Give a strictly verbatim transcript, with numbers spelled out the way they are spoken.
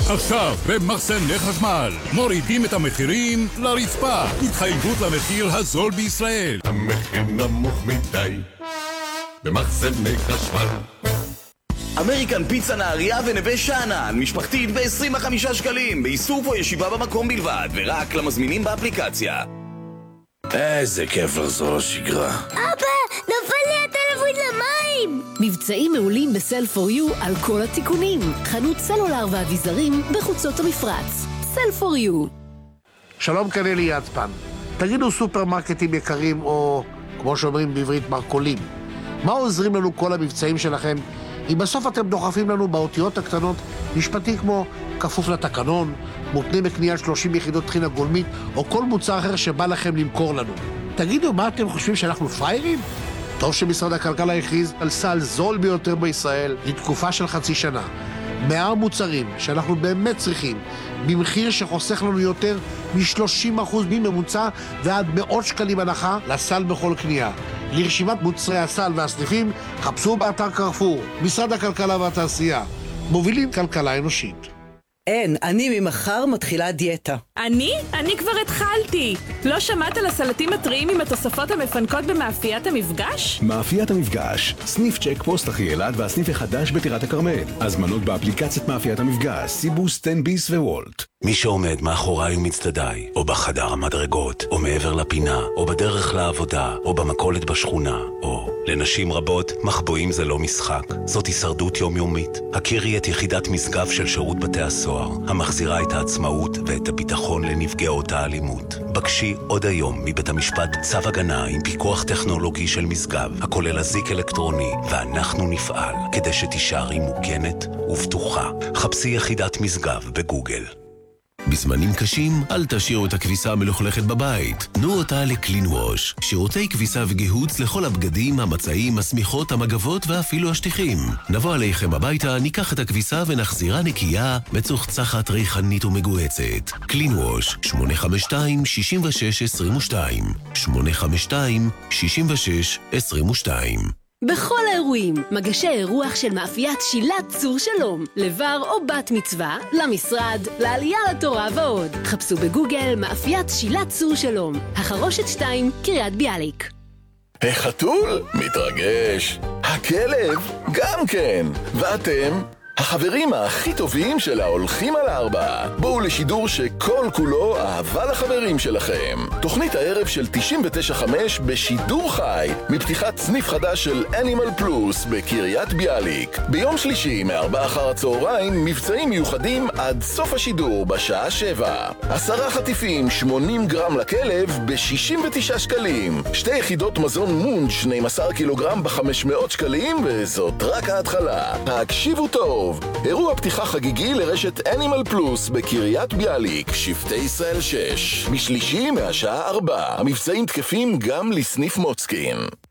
עכשיו במחסני חשמל מורידים את המחירים לרצפה. התחייבות למחיר הזול בישראל. המחיר נמוך מדי במחסני חשמל. אמריקן פיצה נהריה ונווה שאנן, משפחתית ב-עשרים וחמישה שקלים, באיסוף או ישיבה במקום בלבד, ורק למזמינים באפליקציה. איזה כיף לחזור לשגרה. אבא, נפל לי הטלפון למים! מבצעים מעולים בסל פור יו על כל התיקונים. חנות סלולר ואביזרים בחוצות המפרץ. סל פור יו. שלום, כאן אלי יצפן. תגידו סופרמרקטים יקרים, או כמו שאומרים בעברית מרקולים. מה עוזרים לנו כל המבצעים שלכם אם בסוף אתם דוחפים לנו באותיות הקטנות משפטי כמו כפוף לתקנון, מותנה בקניית שלושים יחידות טחינה גולמית, או כל מוצר אחר שבא לכם למכור לנו? תגידו, מה אתם חושבים, שאנחנו פריירים? טוב שמשרד הכלכלה הכריז על סל זול ביותר בישראל לתקופה של חצי שנה. מאה מוצרים שאנחנו באמת צריכים, במחיר שחוסך לנו יותר מ-שלושים אחוז מממוצע ועד מאות שקלים הנחה לסל בכל קנייה. לרשימת מוצרי הסל והסניפים חפשו באתר קרפור. משרד הכלכלה והתעשייה, מובילים כלכלה אנושית. אין, אני ממחר מתחילה דיאטה. אני? אני כבר התחלתי. לא שמעת על הסלטים הטריים עם התוספות המפנקות במאפיית המפגש? מאפיית המפגש, סניף צ'ק פוסט אחי אלעד והסניף החדש בטירת הכרמל. הזמנות באפליקציית מאפיית המפגש, סיבוס, תן ביס ווולט. מי שעומד מאחוריי ומצדדיי, או בחדר המדרגות, או מעבר לפינה, או בדרך לעבודה, או במכולת בשכונה, או לנשים רבות, מחבואים זה לא משחק. זאת הישרדות יומיומית. הכירי את יחידת משגב של שירות בתי הסוהר, המחזירה את העצמאות ואת הביטחון לנפגעות האלימות. בקשי עוד היום מבית המשפט צו הגנה עם פיקוח טכנולוגי של משגב, הכולל אזיק אלקטרוני, ואנחנו נפעל כדי שתישארי מוגנת ובטוחה. חפשי יחידת משגב בגוגל. בזמנים קשים, אל תשאירו את הכביסה המלוכלכת בבית. תנו אותה לקלין ווש. שירותי כביסה וגיהוץ לכל הבגדים, המצעים, השמיכות, המגבות ואפילו השטיחים. נבוא עליכם הביתה, ניקח את הכביסה ונחזירה נקייה, מצוחצחת, ריחנית ומגועצת. קלין ווש, שמונה חמש שתיים שש שש עשרים ושתיים. שמונה חמש שתיים שש שש עשרים ושתיים. בכל האירועים, מגשי אירוח של מאפיית שילת צור שלום, לבר או בת מצווה, למשרד, לעלייה לתורה ועוד. חפשו בגוגל מאפיית שילת צור שלום, החרושת שתיים, קריית ביאליק. החתול מתרגש, הכלב גם כן, ואתם החברים הכי טובים של ההולכים על ארבע. בואו לשידור שכל כולו אהבה לחברים שלכם. תוכנית הערב של תשעים ותשע חמש בשידור חי, מפתיחת סניף חדש של אנימל פלוס בקריית ביאליק. ביום שלישי מארבע אחר הצהריים, מבצעים מיוחדים עד סוף השידור בשעה שבע. עשרה חטיפים שמונים גרם לכלב ב-שישים ותשעה שקלים. שתי יחידות מזון מונד שנים עשר קילוגרם ב-חמש מאות שקלים, וזאת רק ההתחלה. הקשיבו טוב. אירוע פתיחה חגיגי לרשת אנימל פלוס בקריית ביאליק, שבטי ישראל שש. משלישי מהשעה ארבע. המבצעים תקפים גם לסניף מוצקין.